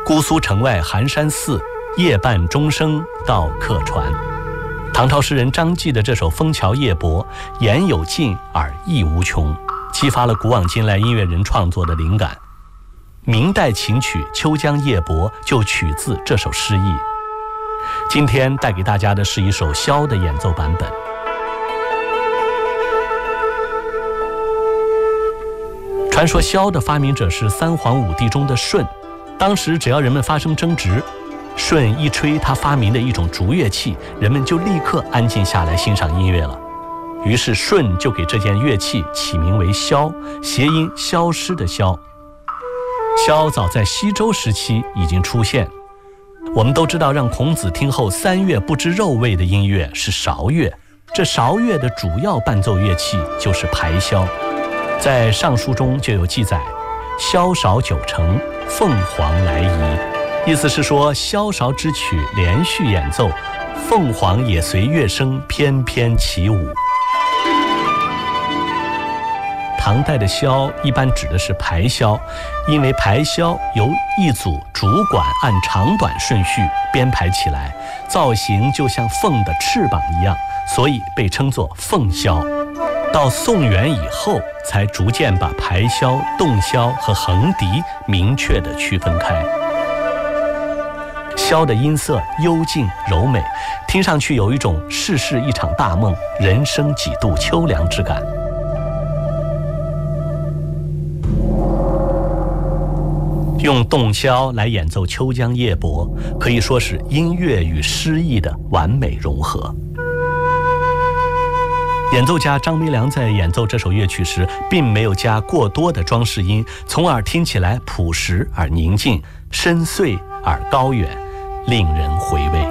姑苏城外寒山寺，夜半钟声到客船。唐朝诗人张继的这首《枫桥夜泊》，言有尽而意无穷，激发了古往今来音乐人创作的灵感。明代琴曲《秋江夜泊》就取自这首诗意。今天带给大家的是一首箫的演奏版本。传说箫的发明者是三皇五帝中的舜，当时只要人们发生争执，舜一吹他发明的一种竹乐器，人们就立刻安静下来欣赏音乐了。于是舜就给这件乐器起名为箫，谐音消失的消。箫早在西周时期已经出现。我们都知道，让孔子听后3月不知肉味的音乐是韶乐，这韶乐的主要伴奏乐器就是排箫。在《尚书》中就有记载，箫韶9成，凤凰来仪，意思是说箫韶之曲连续演奏，凤凰也随乐声翩翩起舞。唐代的箫一般指的是排箫，因为排箫由一组竹管按长短顺序编排起来，造型就像凤的翅膀一样，所以被称作凤箫。到宋元以后，才逐渐把排箫、洞箫和横笛明确地区分开。箫的音色幽静柔美，听上去有一种世事一场大梦，人生几度秋凉之感。用洞箫来演奏《秋江夜泊》，可以说是音乐与诗意的完美融合。演奏家张梅良在演奏这首乐曲时，并没有加过多的装饰音，从而听起来朴实而宁静，深邃而高远，令人回味。